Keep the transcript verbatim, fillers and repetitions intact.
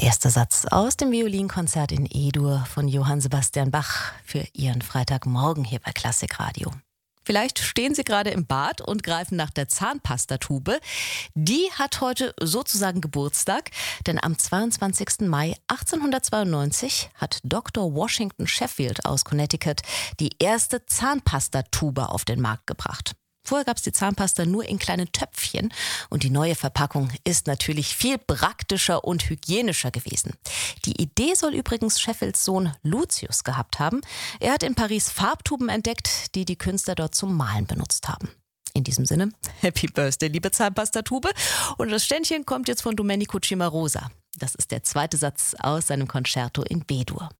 Erster Satz aus dem Violinkonzert in E-Dur von Johann Sebastian Bach für Ihren Freitagmorgen hier bei Klassikradio. Vielleicht stehen Sie gerade im Bad und greifen nach der Zahnpastatube. Die hat heute sozusagen Geburtstag, denn am zweiundzwanzigsten Mai achtzehnhundertzweiundneunzig hat Doktor Washington Sheffield aus Connecticut die erste Zahnpastatube auf den Markt gebracht. Vorher gab es die Zahnpasta nur in kleinen Töpfchen und die neue Verpackung ist natürlich viel praktischer und hygienischer gewesen. Die Idee soll übrigens Sheffields Sohn Lucius gehabt haben. Er hat in Paris Farbtuben entdeckt, die die Künstler dort zum Malen benutzt haben. In diesem Sinne, Happy Birthday, liebe Zahnpastatube. Und das Ständchen kommt jetzt von Domenico Cimarosa. Das ist der zweite Satz aus seinem Concerto in B-Dur.